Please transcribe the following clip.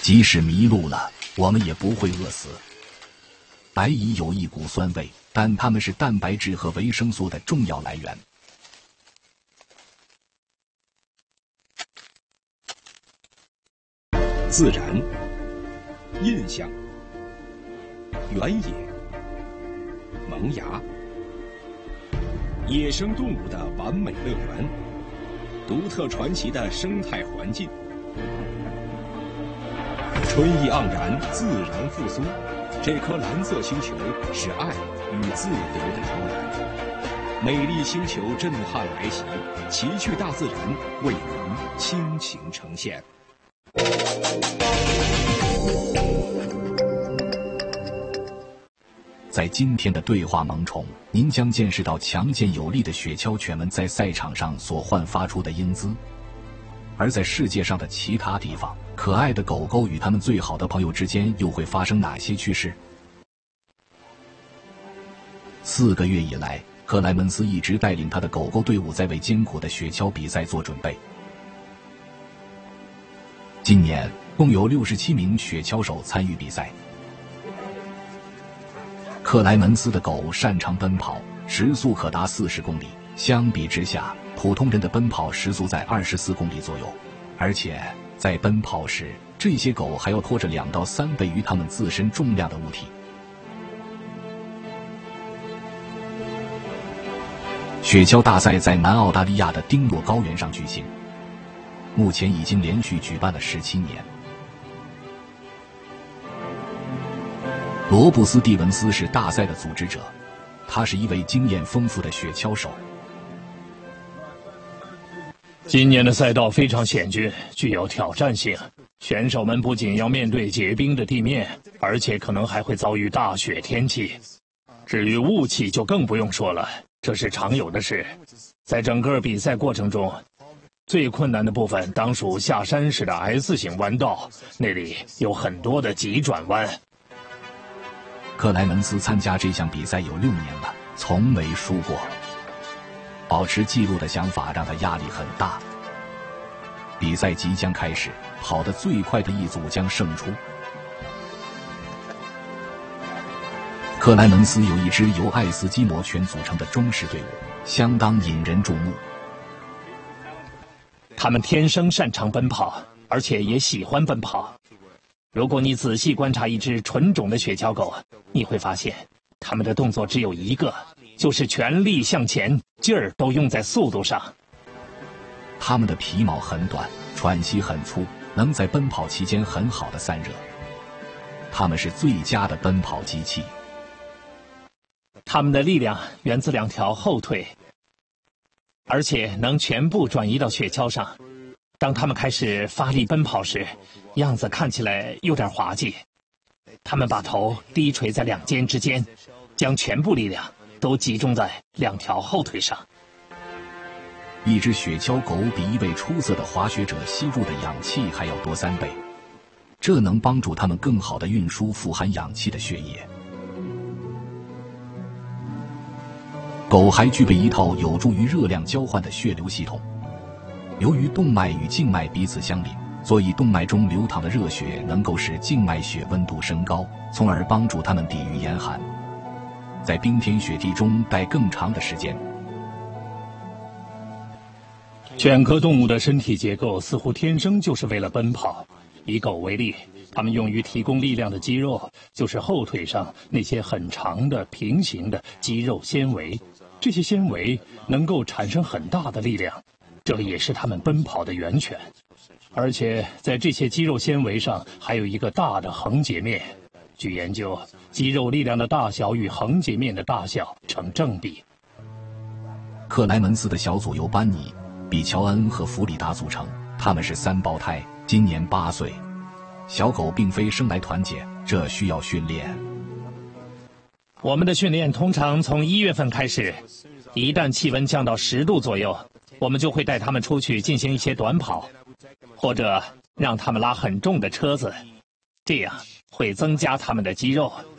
即使迷路了，我们也不会饿死。白蚁有一股酸味，但它们是蛋白质和维生素的重要来源。 自然、印象、原野、萌芽，野生动物的完美乐园，独特传奇的生态环境，春意盎然，自然复苏。这颗蓝色星球是爱与自由的投篮，美丽星球震撼来袭，奇趣大自然为您倾情呈现。 在今天的对话萌宠，您将见识到强健有力的雪橇犬们在赛场上所焕发出的英姿。而在世界上的其他地方，可爱的狗狗与它们最好的朋友之间又会发生哪些趣事？4个月以来，克莱门斯一直带领他的狗狗队伍在为艰苦的雪橇比赛做准备。今年共有67名雪橇手参与比赛。克莱门斯的狗擅长奔跑，时速可达40公里，相比之下，普通人的奔跑时速在24公里左右，而且在奔跑时，这些狗还要拖着2到3倍于它们自身重量的物体。雪橇大赛在南澳大利亚的丁洛高原上举行，目前已经连续举办了17年。罗布斯蒂文斯是大赛的组织者，他是一位经验丰富的雪橇手。 今年的赛道非常险峻，具有挑战性。选手们不仅要面对结冰的地面，而且可能还会遭遇大雪天气。至于雾气就更不用说了，这是常有的事。在整个比赛过程中，最困难的部分当属下山时的 S 型弯道，那里有很多的急转弯。 克莱门斯参加这项比赛有6年了，从没输过。保持纪录的想法让他压力很大。比赛即将开始，跑得最快的一组将胜出。克莱门斯有一支由爱斯基摩犬组成的忠实队伍，相当引人注目。 他们天生擅长奔跑，而且也喜欢奔跑。如果你仔细观察一只纯种的雪橇狗，你会发现它们的动作只有一个，就是全力向前，劲儿都用在速度上。 它们的皮毛很短，喘息很粗，能在奔跑期间很好的散热。它们是最佳的奔跑机器。 它们的力量源自2条后腿，而且能全部转移到雪橇上。当它们开始发力奔跑时，样子看起来有点滑稽。它们把头低垂在2肩之间，将全部力量都集中在2条后腿上。 一只雪橇狗比一位出色的滑雪者吸入的氧气还要多3倍，这能帮助它们更好地运输富含氧气的血液。狗还具备一套有助于热量交换的血流系统。由于动脉与静脉彼此相邻，所以动脉中流淌的热血能够使静脉血温度升高，从而帮助它们抵御严寒，在冰天雪地中待更长的时间。 犬科动物的身体结构似乎天生就是为了奔跑。以狗为例，它们用于提供力量的肌肉就是后腿上那些很长的平行的肌肉纤维，这些纤维能够产生很大的力量，这也是它们奔跑的源泉。而且在这些肌肉纤维上还有一个大的横截面。据研究，肌肉力量的大小与横截面的大小成正比。 克莱门斯的小组由班尼、比乔恩和弗里达组成，他们是3胞胎，今年8岁。小狗并非生来团结，这需要训练。 我们的训练通常从1月份开始，一旦气温降到10度左右，我们就会带它们出去进行一些短跑，或者让它们拉很重的车子，这样会增加它们的肌肉，